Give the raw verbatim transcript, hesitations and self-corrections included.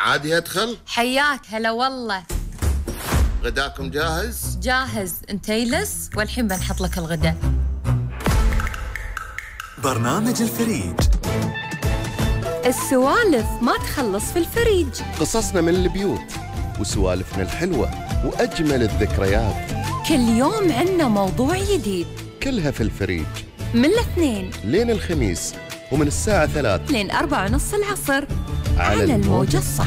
عادي أدخل؟ حياك هلا والله. غداكم جاهز؟ جاهز، انت يلس والحين بنحط لك الغداء. برنامج الفريج. السوالف ما تخلص في الفريج. قصصنا من البيوت وسوالفنا الحلوة وأجمل الذكريات. كل يوم عنا موضوع جديد، كلها في الفريج من الاثنين لين الخميس، ومن الساعة ثلاث لين أربعة ونص العصر على الموجة الصح.